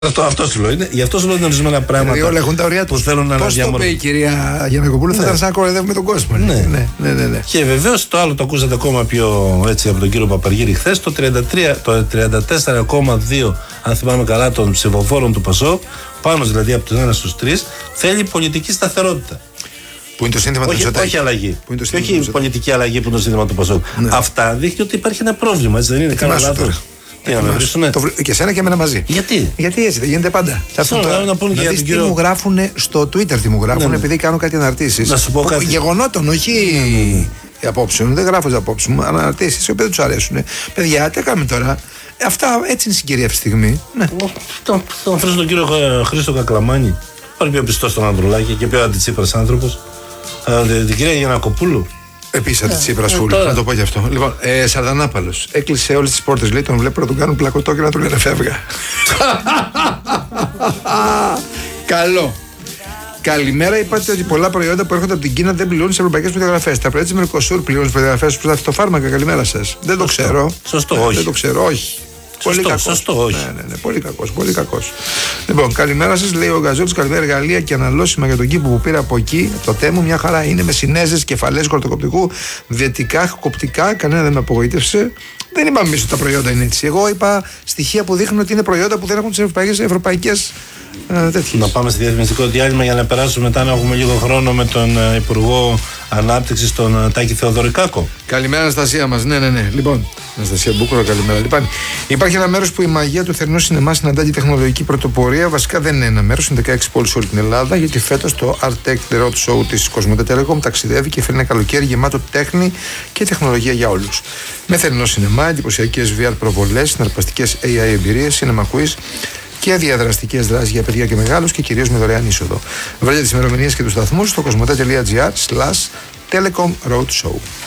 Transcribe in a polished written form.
Αυτό σου λέω. Γι' αυτό σου λέω ορισμένα πράγματα. Δηλαδή όλα έχουν τα ωριά που θέλουν να αναδιαμορφώσουν. Πώς το είπε η κυρία Γιαννακοπούλου, θα ήταν σαν να κοροϊδεύουμε τον κόσμο. Ναι. Και βεβαίως το άλλο το ακούσατε ακόμα πιο έτσι από τον κύριο Παπαργύρη χθες. Το 34,2% αν θυμάμαι καλά των ψηφοφόρων του ΠΑΣΟΚ, πάνω δηλαδή από τον 1 στους 3, θέλει πολιτική σταθερότητα. Που είναι το σύνθημα του Μητσοτάκη. Όχι αλλαγή. Όχι πολιτική αλλαγή που είναι το σύνθημα του ΠΑΣΟΚ. Ναι. Αυτά δείχνει ότι υπάρχει ένα πρόβλημα, έτσι δεν είναι? Κάνα λάθος. Τι να με βρίσουνε. Και εσένα και εμένα μαζί. Γιατί έτσι, δεν γίνεται πάντα. Να πούνε και για τον κύριο. Τι μου γράφουν στο Twitter, τι μου γράφουν, επειδή κάνω κάτι αναρτήσεις. Να σου πω κάτι. Γεγονότων, όχι απόψεων. Δεν γράφω απόψεων μου. Αναρτήσεις οι οποίες δεν τους αρέσουν. Παιδιά, τι κάνουμε τώρα. Αυτά έτσι είναι η συγκυρία αυτή τη στιγμή. Τον φέρνει τον κύριο Χρήστο Κακλαμάνη. Πολύ πιο πιστό στον Ανδρουλάκη και πιο αντιτσίπρας άνθρωπος. Την κυρία Γιαννακοπούλου. Επίσης αντιτσίπρας φούλου, να το πω και αυτό. Λοιπόν, Σαρδανάπαλος. Έκλεισε όλες τις πόρτες, λέει, τον βλέπω να τον κάνουν πλακωτό και να του λένε φεύγα. Καλό. Καλημέρα, είπατε ότι πολλά προϊόντα που έρχονται από την Κίνα δεν πληρώνουν τις ευρωπαϊκές προδιαγραφές. Τα προϊόντα της Μερκοσούρ πληρώνουν τις προδιαγραφές προς τα φυτοφάρμακα. Καλημέρα σας. Δεν το ξέρω. Σωστό, όχι. Δεν το ξέρω, όχι. Πολύ κακός. Σωστό, όχι. Ναι, πολύ κακός. Λοιπόν, καλημέρα σας, λέει ο Γκαζόλης. Καλημέρα, εργαλεία και αναλώσιμα για τον κήπο που πήρα από εκεί. Το τέμου μια χαρά είναι με συνέζες, κεφαλές, κορτοκοπτικού, διαιτικά, κοπτικά. Κανένα δεν με απογοήτευσε. Δεν είπαμε εμείς ότι τα προϊόντα είναι έτσι. Εγώ είπα στοιχεία που δείχνουν ότι είναι προϊόντα που δεν έχουν τις ευρωπαϊκές τέτοιες. Να πάμε στη διαφημιστικό διάλειμμα για να περάσουμε μετά να έχουμε λίγο χρόνο με τον Υπουργό Ανάπτυξης, τον Τάκη Θεοδωρικάκο. Καλημέρα, Αναστασία μας. Ναι. Λοιπόν, Αναστασία Μπούκουρα, καλημέρα. Λοιπόν, υπάρχει ένα μέρος που η μαγεία του θερινού σινεμά συναντά τη τεχνολογική πρωτοπορία. Βασικά δεν είναι ένα μέρος, είναι 16 πόλεις όλη την Ελλάδα. Γιατί φέτος το Art Tech The Road Show της Κοσμοτέ Telecom ταξιδεύει και φέρνει ένα καλοκαίρι γεμάτο τέχνη και τεχνολογία για όλους. Με θερινό σινεμά, εντυπωσιακές VR προβολές, συναρπαστικές AI εμπειρίες, cinema quiz και διαδραστικές δράσεις για παιδιά και μεγάλους και κυρίως με δωρεάν είσοδο. Βρείτε τις ημερομηνίες και τους σταθμούς στο κοσμοτέ.gr/Telecom Road Show.